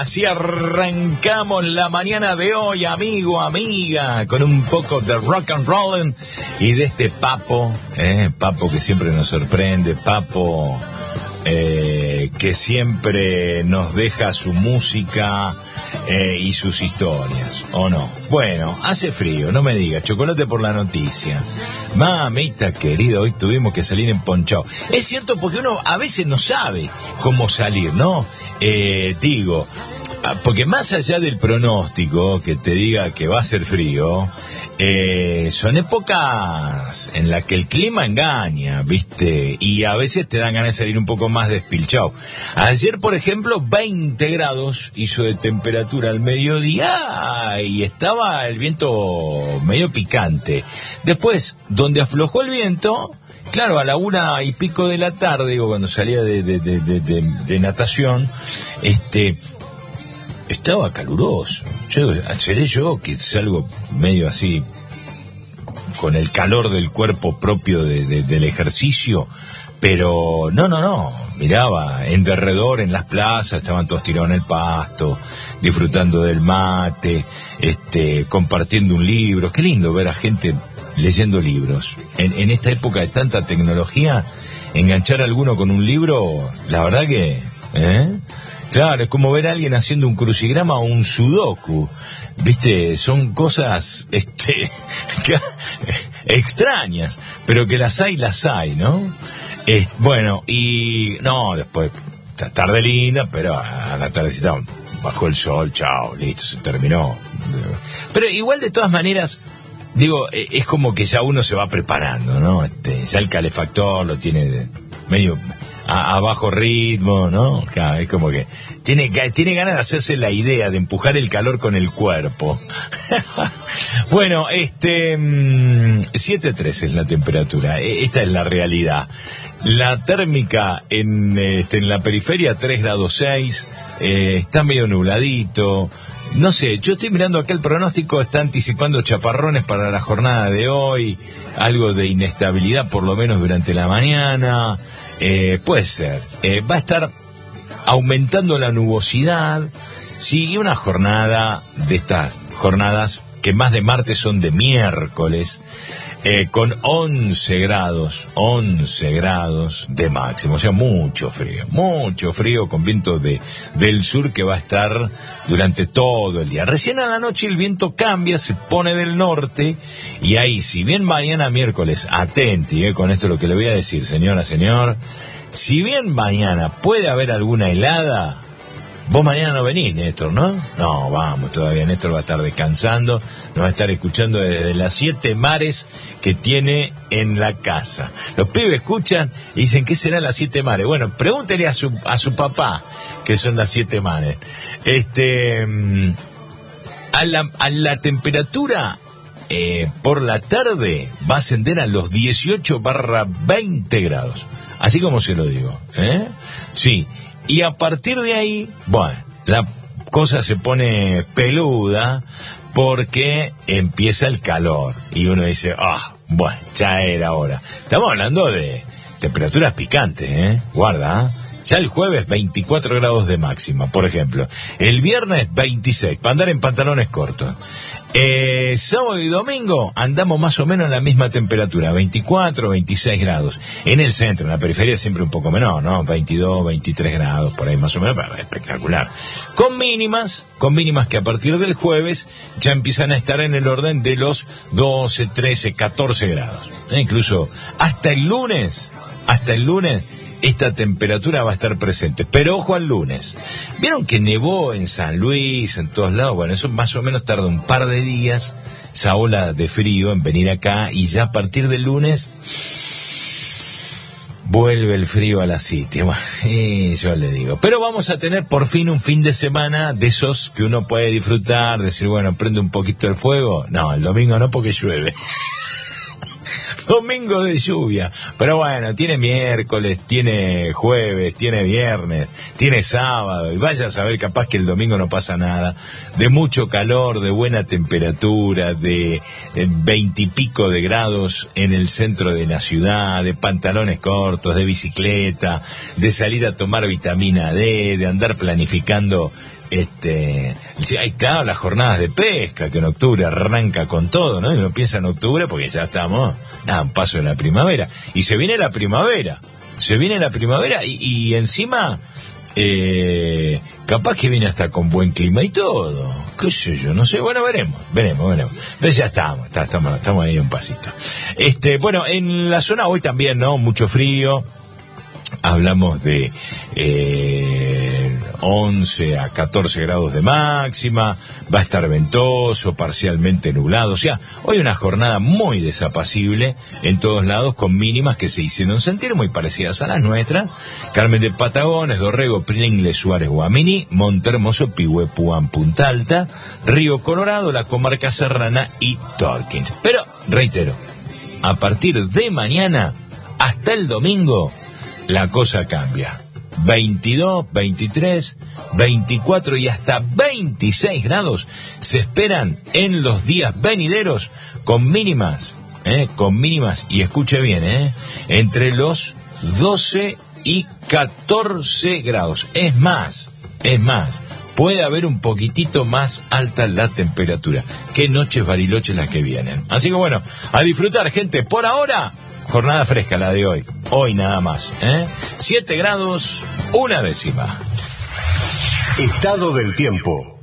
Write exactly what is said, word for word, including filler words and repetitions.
Así arrancamos la mañana de hoy, amigo, amiga, con un poco de rock and roll y de este Papo, eh, Papo que siempre nos sorprende, Papo eh, que siempre nos deja su música eh, y sus historias, ¿o no? Bueno, hace frío, no me digas, chocolate por la noticia. Mamita querida, hoy tuvimos que salir en ponchado. Es cierto, porque uno a veces no sabe cómo salir, ¿no? Eh, digo, porque más allá del pronóstico que te diga que va a ser frío, eh, son épocas en las que el clima engaña, ¿viste? Y a veces te dan ganas de salir un poco más despilchado. Ayer, por ejemplo, veinte grados hizo de temperatura al mediodía y estaba el viento medio picante. Después, donde aflojó el viento, claro, a la una y pico de la tarde, digo, cuando salía de, de, de, de, de, de natación, este... estaba caluroso. Yo, seré yo que salgo medio así con el calor del cuerpo propio de, de, del ejercicio, pero no, no, no. Miraba en derredor, en las plazas, estaban todos tirados en el pasto, disfrutando del mate, este, compartiendo un libro. Qué lindo ver a gente leyendo libros. En, en esta época de tanta tecnología, enganchar a alguno con un libro, la verdad que, ¿eh? Claro, es como ver a alguien haciendo un crucigrama o un sudoku, viste, son cosas, este, extrañas, pero que las hay, las hay, ¿no? Es, bueno, y, no, después, tarde linda, pero a la tardecita bajó el sol, chao, listo, se terminó. Pero igual, de todas maneras, digo, es como que ya uno se va preparando, ¿no? Este, ya el calefactor lo tiene medio a, a bajo ritmo, ¿no? Claro, es como que tiene, tiene ganas de hacerse la idea de empujar el calor con el cuerpo. Bueno, este siete tres es la temperatura, esta es la realidad. La térmica en, este, en la periferia tres grados seis, eh, está medio nubladito. No sé, yo estoy mirando acá el pronóstico, está anticipando chaparrones para la jornada de hoy, algo de inestabilidad por lo menos durante la mañana, eh, puede ser, eh, va a estar aumentando la nubosidad, sigue una jornada de estas jornadas que más de martes son de miércoles, Eh, con once grados, once grados de máximo, o sea, mucho frío, mucho frío con viento de, del sur que va a estar durante todo el día. Recién a la noche el viento cambia, se pone del norte, y ahí, si bien mañana miércoles, atenti, eh, con esto lo que le voy a decir, señora, señor, si bien mañana puede haber alguna helada, vos mañana no venís, Néstor, ¿no? No, vamos, todavía Néstor va a estar descansando, nos va a estar escuchando desde las siete mares que tiene en la casa. Los pibes escuchan y dicen, ¿qué serán las siete mares? Bueno, pregúntele a su, a su papá qué son las siete mares. Este, a la, a la temperatura eh, por la tarde va a ascender a los dieciocho barra veinte grados. Así como se lo digo, ¿eh? Sí. Y a partir de ahí, bueno, la cosa se pone peluda porque empieza el calor. Y uno dice, ah, bueno, ya era hora. Estamos hablando de temperaturas picantes, ¿eh? Guarda, ¿eh? Ya el jueves veinticuatro grados de máxima, por ejemplo. El viernes veintiséis, para andar en pantalones cortos. Eh, sábado y domingo andamos más o menos en la misma temperatura, veinticuatro, veintiséis grados. En el centro, en la periferia siempre un poco menor, ¿no? veintidós, veintitrés grados, por ahí más o menos, pero espectacular. Con mínimas, con mínimas que a partir del jueves ya empiezan a estar en el orden de los doce, trece, catorce grados. Eh, incluso hasta el lunes, hasta el lunes, esta temperatura va a estar presente. Pero ojo al lunes. ¿Vieron que nevó en San Luis, en todos lados? Bueno, eso más o menos tarda un par de días, esa ola de frío, en venir acá, y ya a partir del lunes vuelve el frío a la City. Bueno, y yo le digo. Pero vamos a tener por fin un fin de semana de esos que uno puede disfrutar, decir, bueno, prende un poquito el fuego. No, el domingo no, porque llueve. Domingo de lluvia, pero bueno, tiene miércoles, tiene jueves, tiene viernes, tiene sábado, y vaya a saber, capaz que el domingo no pasa nada, de mucho calor, de buena temperatura, de veintipico de grados en el centro de la ciudad, de pantalones cortos, de bicicleta, de salir a tomar vitamina D, de andar planificando Este, hay claro las jornadas de pesca que en octubre arranca con todo, ¿no? Y uno piensa en octubre porque ya estamos a un paso de la primavera. Y se viene la primavera, se viene la primavera y, y encima, eh, capaz que viene hasta con buen clima y todo. Qué sé yo, no sé, bueno, veremos, veremos, veremos. Pero ya estamos, está, estamos, estamos ahí un pasito. Este, bueno, en la zona hoy también, ¿no? Mucho frío. Hablamos de eh, once a catorce grados de máxima, va a estar ventoso, parcialmente nublado, o sea, hoy una jornada muy desapacible en todos lados, con mínimas que se hicieron sentir muy parecidas a las nuestras. Carmen de Patagones, Dorrego, Pringles, Suárez, Guamini, Montermoso, Pihue, Puan, Punta Alta, Río Colorado, la comarca serrana y Torkins. Pero, reitero, a partir de mañana hasta el domingo, la cosa cambia. veintidós, veintitrés, veinticuatro y hasta veintiséis grados se esperan en los días venideros, con mínimas, eh, con mínimas, y escuche bien, eh, entre los doce y catorce grados. Es más, es más, puede haber un poquitito más alta la temperatura. Qué noches bariloches las que vienen. Así que bueno, a disfrutar, gente. Por ahora, jornada fresca la de hoy. Hoy nada más, ¿eh? siete grados, una décima. Estado del tiempo.